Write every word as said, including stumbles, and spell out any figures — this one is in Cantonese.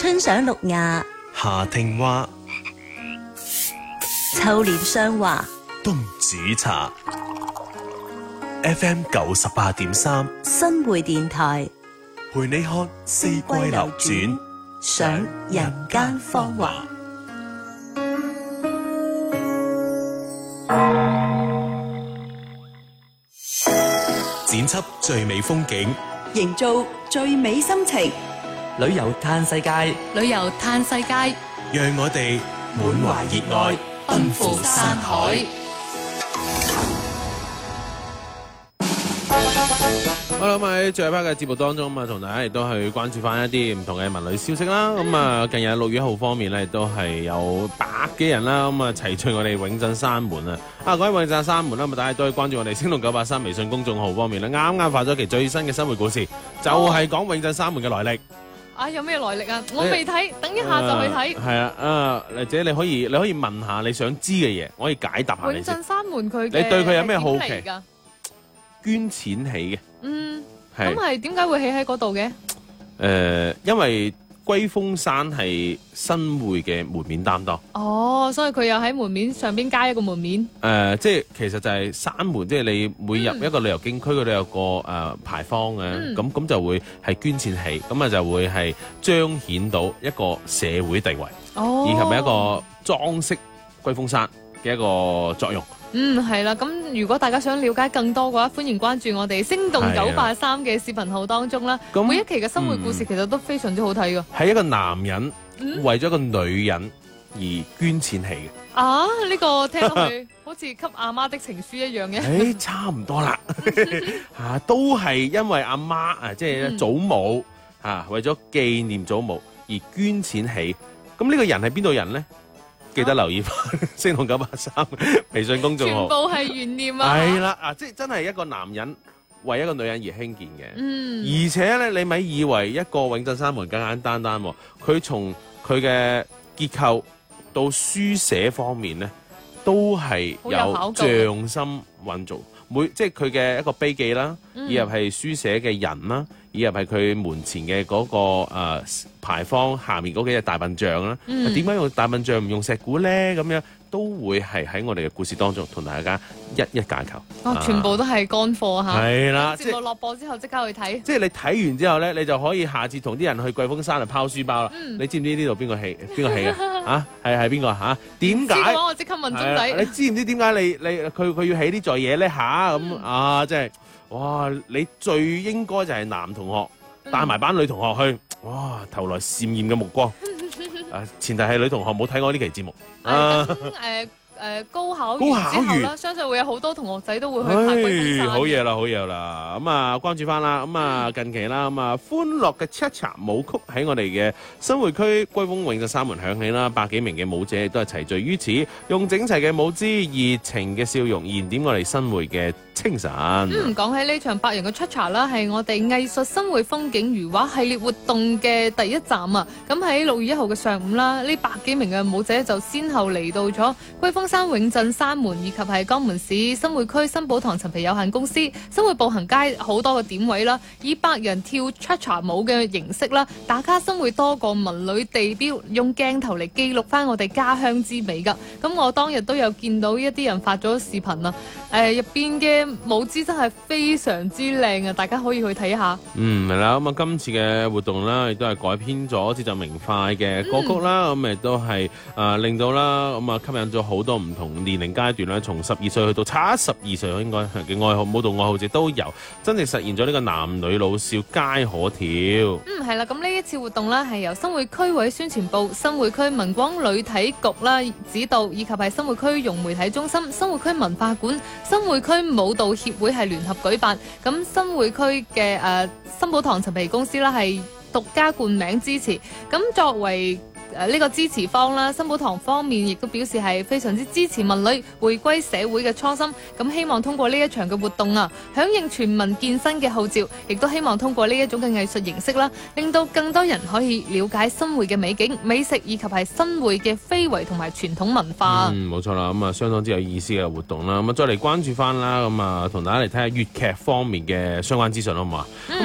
春賞綠芽， 夏聽蛙， 秋蓮霜華， 冬煮茶。F M 九十八點三， 新會電台， 陪你看四季流轉， 賞人間芳華。 剪輯最美風景， 營造最美心情， 旅遊嘆世界， 旅遊嘆世界， 讓我哋滿懷熱愛，奔赴山海。 好啦，咁喺最後一 part 嘅節目當中啊，同大家亦都去關注翻一啲唔同嘅文旅消息啦。咁啊，近日六月一號方面咧，都係有百幾人啦，咁啊齊聚我哋永鎮山門啊！啊，講起永鎮山門啦，咁大家都可以關注我哋星動九八三微信公眾號方面咧，啱啱發咗期最新嘅生活故事，就係講永鎮山門嘅來歷。 啊，有咩來歷啊？我未睇，等一下就去睇。 係啊，啊，或者你可以你可以問下你想知嘅嘢，我可以解答下你先。 永鎮山門佢你對佢有咩好奇？ 係點嚟㗎？ 捐錢起嘅。 嗯， 係咁係點解會起喺嗰度嘅？ 誒，因為龜峰山係新會嘅門面擔當。 哦，所以佢又喺門面上邊加一個門面。 誒、呃，即係其實就係山門，即係你每入一個旅遊景區，佢都有個誒、呃、牌坊嘅，咁咁、嗯、就會係捐錢起，咁啊就會係彰顯到一個社會地位， 哦， 以及係一個裝飾龜峰山嘅一個作用。 嗯，係啦，咁如果大家想了解更多嘅話，歡迎關注我哋星動九八三嘅視頻號當中啦。每一期嘅生活故事其實都非常之好睇㗎。 係一個男人、嗯、為咗一個女人而捐錢起嘅。 啊，呢、這個聽落去好似給阿媽的情書一樣嘅。 誒，差唔多啦，嚇、啊、都係因為阿媽啊，即係祖母嚇、啊，為咗紀念祖母而捐錢起。咁呢個人係邊度人咧？記得留意翻星動九八三微信公眾號， 全部係懸念啊！ 係啦，啊，即係真係一個男人為一個女人而興建嘅， 嗯， 而且咧，你咪以為一個永鎮山門簡簡單單喎，佢從佢嘅結構到書寫方面咧，都係有匠心運造，每即係佢嘅一個碑記啦， 嗯、 以及係書寫嘅人啦，以及係佢門前嘅嗰、那個、呃牌坊下面嗰幾隻大笨象啦，點解、嗯、用大笨象唔用石鼓咧？咁樣都會係喺我哋嘅故事當中同大家一一解構。 哦，啊、全部都係乾貨嚇。係啦，節目落播之後即刻去睇。 即係你睇完之後咧，你就可以下次同啲人去貴峰山嚟拋書包啦。嗯、你知唔知呢度邊個起？邊個起嘅？啊，係係邊個嚇？點解？ 知我即刻問鐘仔。 你知唔知點解你你佢佢要起呢座嘢咧？嚇咁、嗯、啊！即係哇！你最應該就係男同學。帶埋班女同學去，哇！投來閃豔嘅目光。啊，前提係女同學冇睇我呢期節目。 啊，咁誒誒高考完之後啦，相信會有好多同學仔都會去爬龜峰山。好嘢啦，好嘢啦！咁啊，關注翻啦。咁啊，近期啦，咁啊，歡樂嘅 cha-cha 舞曲喺我哋嘅新會區龜峰永鎮山門響起啦，百幾名嘅舞者亦都係齊聚於此，用整齊嘅舞姿、熱情嘅笑容，燃點我哋新會嘅清晨。 嗯，講起呢場百人嘅 cha-cha 啦，係我哋藝術新會風景如畫系列活動嘅第一站啊！咁喺六月一號嘅上午啦，呢百幾名嘅舞者就先後嚟到咗龜峰山永鎮山門以及係江門市新會區新寶堂陳皮有限公司、新會步行街好多個點位啦，以百人跳 cha-cha 舞嘅形式啦，打卡新會多個文旅地標，用鏡頭嚟記錄翻我哋家鄉之美噶。咁我當日都有見到一啲人發咗視頻啊，誒入邊嘅舞姿真係非常之靚啊！大家可以去睇下。 嗯，係啦，咁啊今次嘅活動啦，亦都係改編咗節奏明快嘅歌曲啦，咁亦、嗯、都係誒、呃、令到啦，咁啊吸引咗好多唔同年齡階段啦，從十二歲去到七十二歲應該嘅愛好舞蹈愛好者都有，真正實現咗呢個男女老少皆可跳。 嗯，係啦，咁呢一次活動啦，係由新會區委宣傳部、新會區民廣旅體局啦指導，以及係新會區融媒體中心、新會區文化館、新會區舞蹈協會係聯合舉辦。咁新會區嘅誒新寶堂陳皮公司啦係獨家冠名支持。咁作為誒、這、呢個支持方啦，新寶堂方面亦都表示係非常之支持文旅回歸社會嘅初心，咁希望通過呢一場嘅活動啊，響應全民健身嘅號召，亦都希望通過呢一種嘅藝術形式啦，令到更多人可以了解新會嘅美景、美食以及係新會嘅非遺同埋傳統文化。 嗯，冇錯啦，咁啊相當之有意思嘅活動啦，咁啊再嚟關注翻啦，咁啊同大家嚟睇下粵劇方面嘅相關資訊好唔好啊？